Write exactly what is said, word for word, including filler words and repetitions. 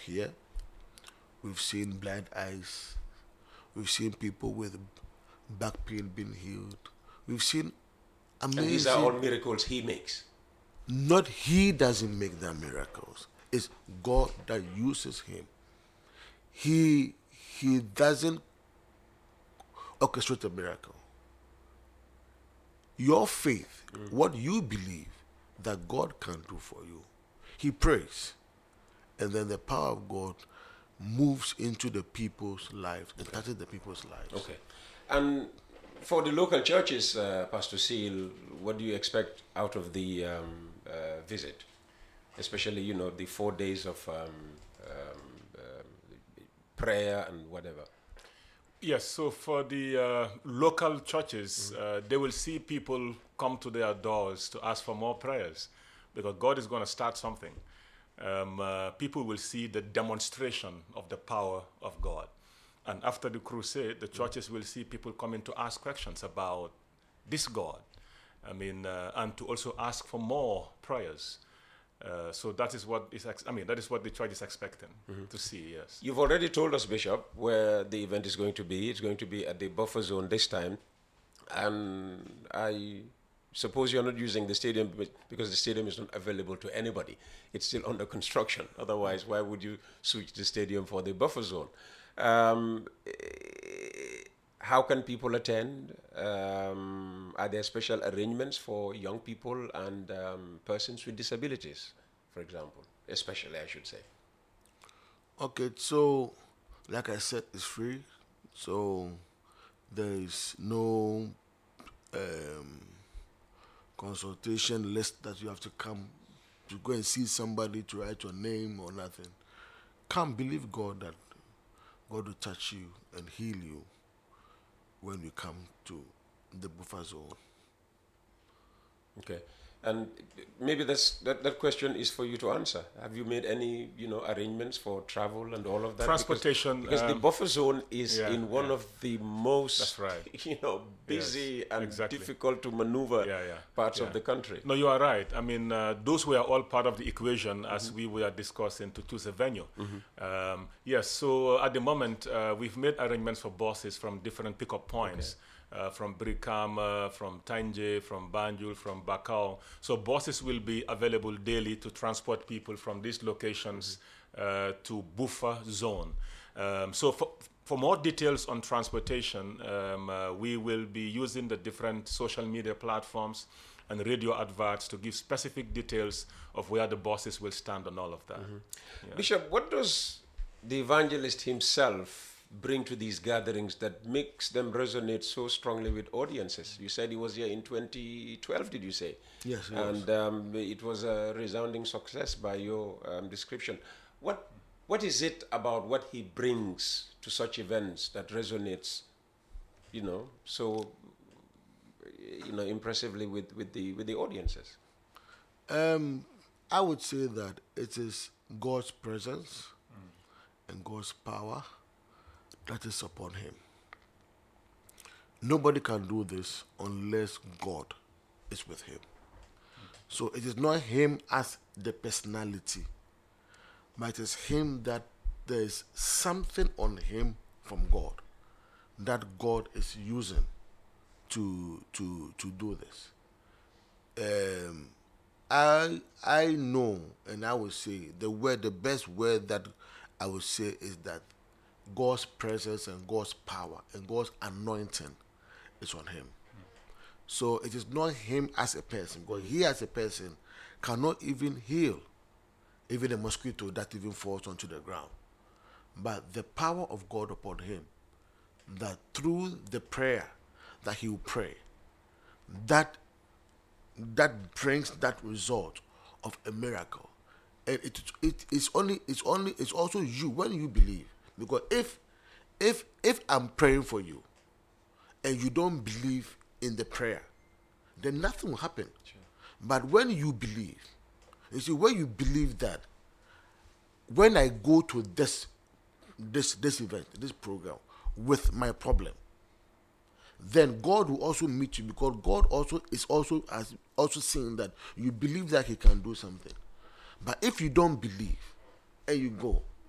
here. We've seen blind eyes. We've seen people with back pain being healed. We've seen amazing. And these are all miracles he makes. Not he doesn't make the miracles. It's God that uses him. He he doesn't orchestrate a miracle. Your faith, mm. what you believe that God can do for you, he prays, and then the power of God moves into the people's lives and touches the people's lives. Okay. And for the local churches, uh, Pastor Seal, what do you expect out of the um, uh, visit? Especially, you know, the four days of um, um, um, prayer and whatever. Yes, so for the uh, local churches, mm. uh, they will see people come to their doors to ask for more prayers, because God is going to start something. Um, uh, people will see the demonstration of the power of God. And after the crusade, the churches will see people coming to ask questions about this God. I mean, uh, and to also ask for more prayers. Uh, so that is what is, ex- I mean, that is what the church is expecting mm-hmm. to see, yes. You've already told us, Bishop, where the event is going to be. It's going to be at the buffer zone this time. And I suppose you're not using the stadium because the stadium is not available to anybody. It's still under construction. Otherwise, why would you switch the stadium for the buffer zone? Um, how can people attend? Um, are there special arrangements for young people and um, persons with disabilities, for example, especially, I should say? Okay, so like I said, it's free. So there is no um, consultation list that you have to come to go and see somebody to write your name or nothing. Come, believe God that God will touch you and heal you when you come to the buffer zone. Okay. And maybe that's, that, that question is for you to answer. Have you made any, you know, arrangements for travel and all of that? Transportation. Because, because um, the buffer zone is yeah, in one yeah. of the most, that's right. you know, busy yes, and exactly. difficult to maneuver yeah, yeah, parts yeah. of the country. No, you are right. I mean, uh, those were all part of the equation mm-hmm. as we were discussing to choose a venue. Mm-hmm. Um, yes, so at the moment, uh, we've made arrangements for buses from different pickup points. Okay. Uh, from Brikama, from Tanje, from Banjul, from Bakau. So buses will be available daily to transport people from these locations uh, to buffer zone. Um, so for, for more details on transportation, um, uh, we will be using the different social media platforms and radio adverts to give specific details of where the buses will stand and all of that. Mm-hmm. Yeah. Bishop, what does the evangelist himself bring to these gatherings that makes them resonate so strongly with audiences? You said he was here in twenty twelve, did you say? Yes, it and um, it was a resounding success by your um, description. What what is it about what he brings to such events that resonates, you know, so you know impressively with, with the with the audiences? Um, I would say that it is God's presence mm. and God's power that is upon him. Nobody can do this unless God is with him. So it is not him as the personality, but it is him that there is something on him from God that God is using to to to do this. Um, I I know, and I would say the word, the best word that I would say is that God's presence and God's power and God's anointing is on him. Mm. So it is not him as a person, because he as a person cannot even heal even a mosquito that even falls onto the ground. But the power of God upon him, that through the prayer that he will pray, that that brings that result of a miracle. And it it is only it's only it's also you when you believe. Because if if if I'm praying for you and you don't believe in the prayer, then nothing will happen. Sure. But when you believe, you see, when you believe that when I go to this this this event, this program with my problem, then God will also meet you, because God also is also as also saying that you believe that he can do something. But if you don't believe and you go,